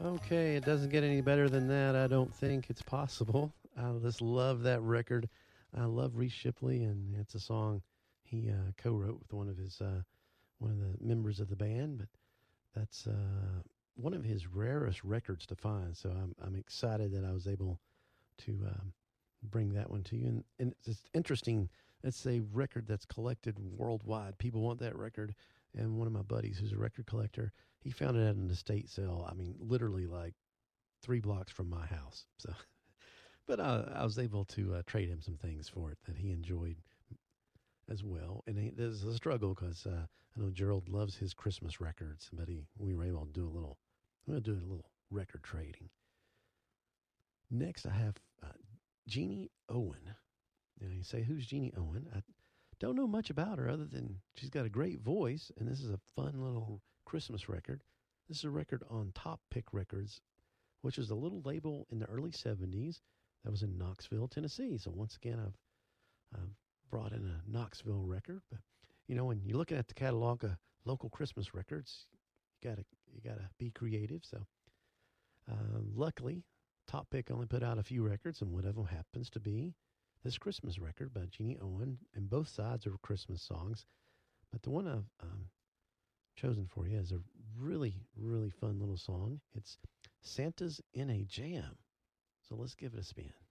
Okay, it doesn't get any better than that. I don't think it's possible. I just love that record. I love Reese Shipley, and it's a song he co-wrote with one of the members of the band. But that's one of his rarest records to find. So I'm excited that I was able to bring that one to you. And it's interesting. It's a record that's collected worldwide. People want that record. And one of my buddies, who's a record collector, he found it at an estate sale. I mean, literally like 3 blocks from my house. So, but I was able to trade him some things for it that he enjoyed as well. And there's a struggle because I know Gerald loves his Christmas records, but we were able to do a little. We're going to do a little record trading. Next, I have Jeannie Owen. Now you say, who's Jeannie Owen? I don't know much about her other than she's got a great voice, and this is a fun little Christmas record. This is a record on Top Pick Records, which is a little label in the early 70s that was in Knoxville, Tennessee. So once again, I've brought in a Knoxville record. But, you know, when you're looking at the catalog of local Christmas records, you gotta be creative. So luckily, Top Pick only put out a few records, and one of them happens to be this Christmas record by Jeannie Owen, and both sides are Christmas songs. But the one I've chosen for you is a really, really fun little song. It's Santa's in a Jam. So let's give it a spin.